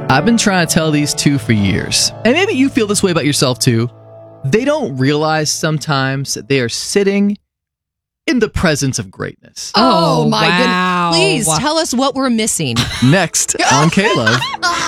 I've been trying to tell these two for years, and maybe you feel this way about yourself too. They don't realize sometimes that they are sitting in the presence of greatness. Oh my wow. goodness. Please tell us what we're missing. Next on K-Love.